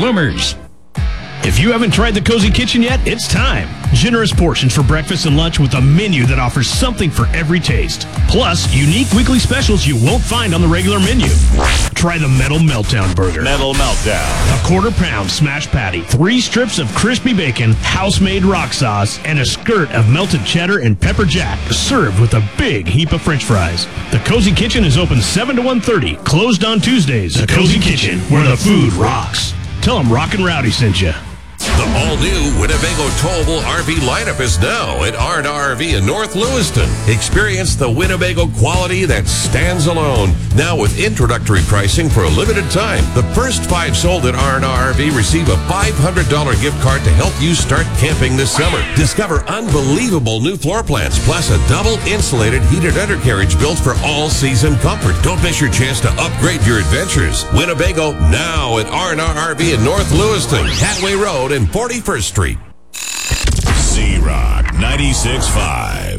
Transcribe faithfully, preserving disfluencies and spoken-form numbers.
bloomers. If you haven't tried the Cozy Kitchen yet, it's time. Generous portions for breakfast and lunch with a menu that offers something for every taste. Plus, unique weekly specials you won't find on the regular menu. Try the Metal Meltdown Burger. Metal Meltdown. A quarter pound smash patty, three strips of crispy bacon, house-made rock sauce, and a skirt of melted cheddar and pepper jack, served with a big heap of french fries. The Cozy Kitchen is open seven to one thirty, closed on Tuesdays. The Cozy Kitchen, where the food rocks. Tell them Rockin' Rowdy sent you. The all-new Winnebago Towable R V lineup is now at R and R R V in North Lewiston. Experience the Winnebago quality that stands alone. Now with introductory pricing for a limited time. The first five sold at R and R R V receive a five hundred dollars gift card to help you start camping this summer. Discover unbelievable new floor plans, plus a double insulated heated undercarriage built for all-season comfort. Don't miss your chance to upgrade your adventures. Winnebago now at R and R R V in North Lewiston, Hatway Road and forty-first Street. Z-Rock ninety-six point five.